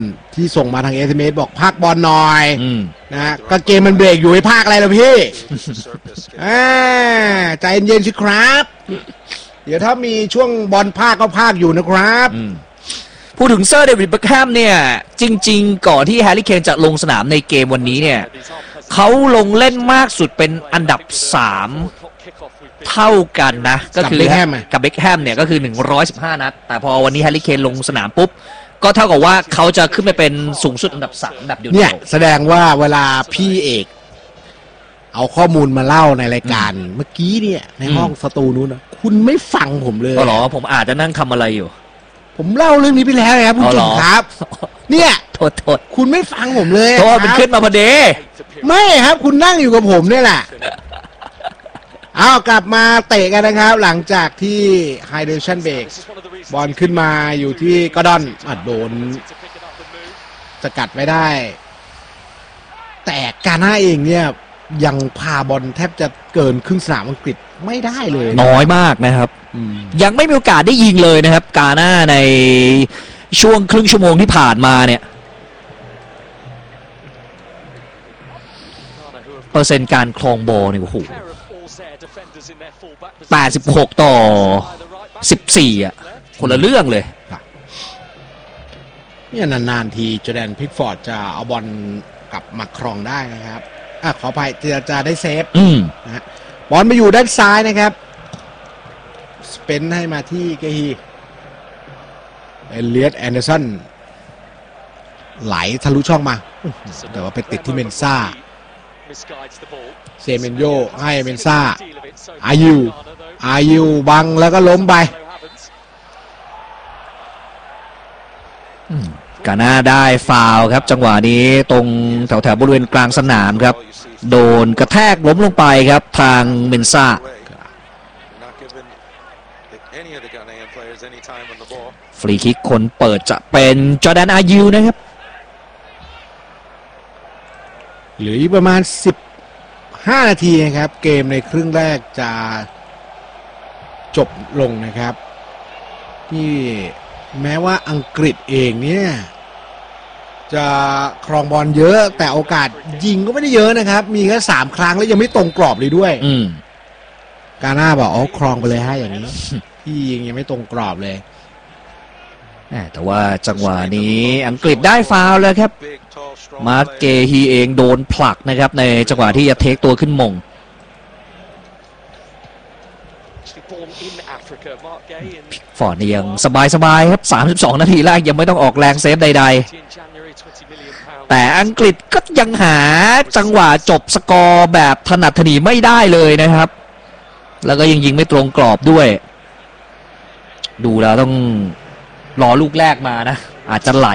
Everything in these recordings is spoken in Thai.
ที่ส่งมาทาง SMS บอกภาคบอลหน่อยนะก็เกมมันเบรกอยู่ให้ภาคอะไรล่ะพี่ ใจเย็นๆสิครับ เดี๋ยวถ้ามีช่วงบอลภาคก็ภาคอยู่นะครับพูดถึงเซอร์เดวิดเบ็คแฮมเนี่ยจริงๆก่อนที่แฮร์รี่เคนจะลงสนามในเกมวันนี้เนี่ยเขาลงเล่นมากสุดเป็นอันดับ3เท่ากันนะก็คือกับเบ็คแฮมเนี่ยก็คือ115นัดแต่พอวันนี้แฮร์รี่เคนลงสนามปุ๊บก็เท่ากับว่าเขาจะขึ้นไปเป็นสูงสุดอันดับ3แบบเดียวเนี่ยแสดงว่าเวลาพี่เอกเอาข้อมูลมาเล่าในรายการเมื่อกี้เนี่ยในห้องสตูนู้นนะคุณไม่ฟังผมเลยก็หรอผมอาจจะนั่งทำอะไรอยู่ผมเล่าเรื่องนี้ไปแล้วครับคุณจุ๋มครับเนี่ยโทษคุณไม่ฟังผมเลยโทษมันขึ้นมาพอดีไม่ครับคุณนั่งอยู่กับผมเนี่ยแหละเอากลับมาเตะกันนะครับหลังจากที่ไฮเดรชั่นเบรกบอลขึ้นมาอยู่ที่กอร์ดอนโดนสกัดไม่ได้แต่กาน่าเองเนี่ยยังพาบอลแทบจะเกินครึ่งสนามอังกฤษไม่ได้เลยน้อยมากนะครับยังไม่มีโอกาสได้ยิงเลยนะครับกาน่าในช่วงครึ่งชั่วโมงที่ผ่านมาเนี่ยเปอร์เซ็นต์การครองบอลเนี่ยโอ้โห86 ต่อ 14อ่ะคนละเรื่องเลยเนี่ยนานๆทีจอร์แดนพิกฟอร์ดจะเอาบอลกลับมาครองได้นะครับขออภัยจะได้เซฟนะฮะบอลมาอยู่ด้านซ้ายนะครับสเปนให้มาที่เกฮีเอเลียตแอนเดอร์สันไหลทะลุช่องมาแต่ว่าไปติดที่เมนซ่าเซเมนโยให้เมนซ่าอายูบังแล้วก็ล้มไปกาน่าได้ฟาวล์ครับจังหวะนี้ตรงแถวบริเวณกลางสนามครับโดนกระแทกล้มลงไปครับทางเมนซ่าฟรีคิกคนเปิดจะเป็นจอร์แดนอายูนะครับเหลือประมาณ15นาทีนะครับเกมในครึ่งแรกจะจบลงนะครับที่แม้ว่าอังกฤษเองเนี่ยจะครองบอลเยอะแต่โอกาสยิงก็ไม่ได้เยอะนะครับมีแค่3ครั้งแล้วยังไม่ตรงกรอบเลยด้วยกาน่าบอกครองไปเลยฮะอย่างนี้ที่ยิงยังไม่ตรงกรอบเลยแต่ว่าจังหวะนี้อังกฤษได้ฟาวล์แล้วครับมาร์คเกฮีเองโดนผลักนะครับในจังหวะที่จะเทคตัวขึ้นมงฟอร์ดนี่ยังสบายครับ32นาทีแรกยังไม่ต้องออกแรงเซฟใดๆแต่อังกฤษก็ยังหาจังหวะจบสกอร์แบบถนัดถนีไม่ได้เลยนะครับแล้วก็ยังยิงไม่ตรงกรอบด้วยดูแล้วต้องรอลูกแรกมานะอาจจะไหล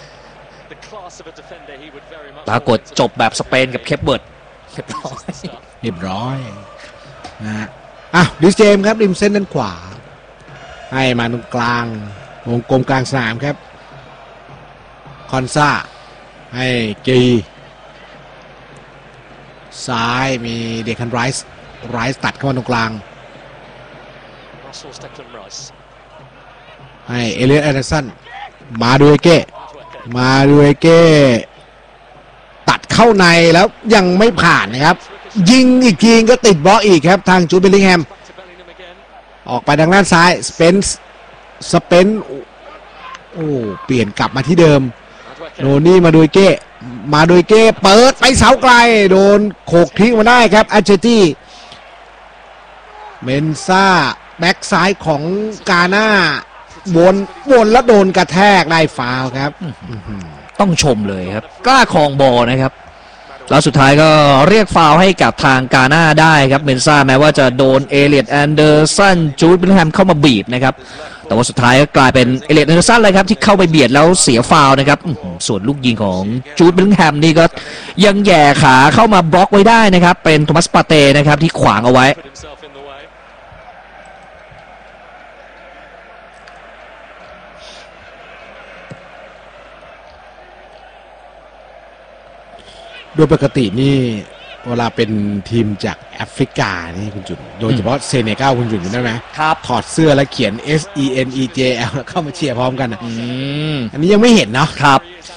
ปรากฏจบแบบสเปนกับเคปเบิร์ดเรียบร้อยนะฮะดิสเจมครับริมเส้นด้านขวาให้มาตรงกลางวงกลมกลางสนามครับคอนซ่าให้กีซ้ายมีเดคันไรส์ตัดเข้ามาตรงกลางให้เอเลียตแอนเดอร์สันมาดูเก้ตัดเข้าในแล้วยังไม่ผ่านนะครับยิงอีกทีก็ติดบล็อกอีกครับทางจูดเบลลิงแฮมออกไปทางด้านซ้ายสเปนเปลี่ยนกลับมาที่เดิมโนนี่มาดูเก้เปิดไปเสาไกลโดนโขกทิ้งมาได้ครับอาเจตี้เมนซ่าแบ็กซ้ายของกาน่าวนแล้วโดนกระแทกได้ฟาวล์ครับต้องชมเลยครับกล้าครองบอลนะครับแล้วสุดท้ายก็เรียกฟาวล์ให้กับทางกาน่าได้ครับเมนซ่าแม้ว่าจะโดนเอเลียตแอนเดอร์สันจูดเบลลิงแฮมเข้ามาบีบนะครับแต่ว่าสุดท้ายก็กลายเป็นเอเลียตแอนเดอร์สันเลยครับที่เข้าไปเบียดแล้วเสียฟาวล์นะครับส่วนลูกยิงของจูดเบลลิงแฮมนี่ก็ยังแย่ขาเข้ามาบล็อกไว้ได้นะครับเป็นโทมัสปาเต้นะครับที่ขวางเอาไว้โดยปกตินี่เวลาเป็นทีมจากแอฟริกานี่คุณจุนโดยเฉพาะเซเนกัลคุณจุนได้ไหมครับถอดเสื้อแล้วเขียน SENEJL เข้ามาเชียร์พร้อมกันอ่ะอืมอันนี้ยังไม่เห็นเนาะครับ